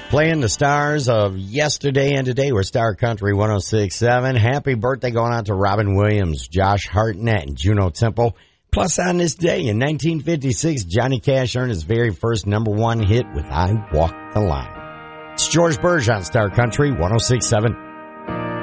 Playing the stars of yesterday and today. We're Star Country 106.7. Happy birthday going out to Robin Williams, Josh Hartnett, and Juno Temple. Plus, on this day in 1956, Johnny Cash earned his very first #1 hit with I Walk the Line. It's George Burge on Star Country 106.7.